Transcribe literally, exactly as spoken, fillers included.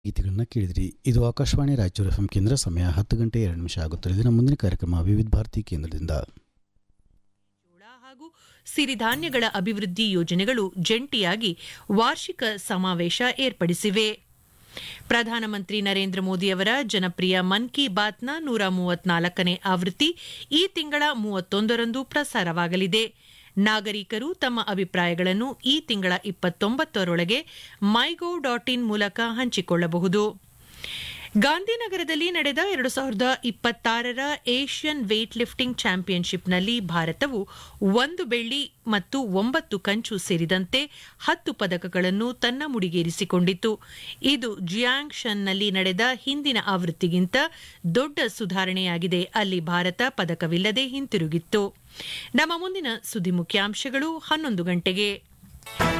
ಗೀತೆಗಳನ್ನ ಕೇಳಿದ್ರಿ. ಇದು ಆಕಾಶವಾಣಿ ರಾಯಚೂರು ಎಫ್ ಎಂ ಕೇಂದ್ರ. ಸಮಯ ಹತ್ತು ಗಂಟೆ ಎರಡು ನಿಮಿಷ ಆಗುತ್ತದೆ. ನಮ್ಮ ಮುಂದಿನ ಕಾರ್ಯಕ್ರಮ ವಿವಿಧ ಭಾರತಿ ಕೇಂದ್ರದಿಂದ. ಜೋಳ ಹಾಗೂ ಸಿರಿಧಾನ್ಯಗಳ ಅಭಿವೃದ್ಧಿ ಯೋಜನೆಗಳು ಜಂಟಿಯಾಗಿ ವಾರ್ಷಿಕ ಸಮಾವೇಶ ಏರ್ಪಡಿಸಿವೆ. ಪ್ರಧಾನಮಂತ್ರಿ ನರೇಂದ್ರ ಮೋದಿಯವರ ಜನಪ್ರಿಯ ಮನ್ ಕಿ ಬಾತ್ನ ನೂರ ಮೂವತ್ನಾಲ್ಕನೇ ಆವೃತ್ತಿ ಈ ತಿಂಗಳ ಮೂವತ್ತೊಂದರಂದು ಪ್ರಸಾರವಾಗಲಿದೆ. ನಾಗರಿಕರು ತಮ್ಮ ಅಭಿಪ್ರಾಯಗಳನ್ನು ಈ ತಿಂಗಳ ಇಪ್ಪತ್ತೊಂಬತ್ತರೊಳಗೆ ಮೈಗೌ ಡಾಟ್ ಇನ್ ಮೂಲಕ ಹಂಚಿಕೊಳ್ಳಬಹುದು. ಗಾಂಧಿನಗರದಲ್ಲಿ ನಡೆದ ಎರಡು ಸಾವಿರದ ಇಪ್ಪತ್ತಾರರ ಏಷ್ಯನ್ ವೇಟ್ ಲಿಫ್ಟಿಂಗ್ ಚಾಂಪಿಯನ್ಶಿಪ್ನಲ್ಲಿ ಭಾರತವು ಒಂದು ಬೆಳ್ಳಿ ಮತ್ತು ಒಂಬತ್ತು ಕಂಚು ಸೇರಿದಂತೆ ಹತ್ತು ಪದಕಗಳನ್ನು ತನ್ನ ಮುಡಿಗೇರಿಸಿಕೊಂಡಿತು. ಇದು ಜಿಯಾಂಗ್ ಶನ್ನಲ್ಲಿ ನಡೆದ ಹಿಂದಿನ ಆವೃತ್ತಿಗಿಂತ ದೊಡ್ಡ ಸುಧಾರಣೆಯಾಗಿದೆ. ಅಲ್ಲಿ ಭಾರತ ಪದಕವಿಲ್ಲದೆ ಹಿಂತಿರುಗಿತ್ತು. ನಮ್ಮ ಮುಂದಿನ ಸುದ್ದಿ ಮುಖ್ಯಾಂಶಗಳು ಹನ್ನೊಂದು ಗಂಟೆಗೆ.